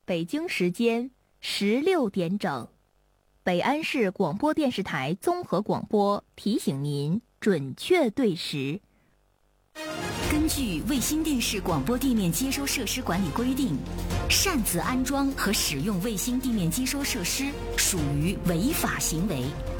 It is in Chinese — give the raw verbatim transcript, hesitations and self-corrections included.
北京时间十六点整，北安市广播电视台综合广播提醒您准确对时。 根据卫星电视广播地面接收设施管理规定，擅自安装和使用卫星地面接收设施属于违法行为，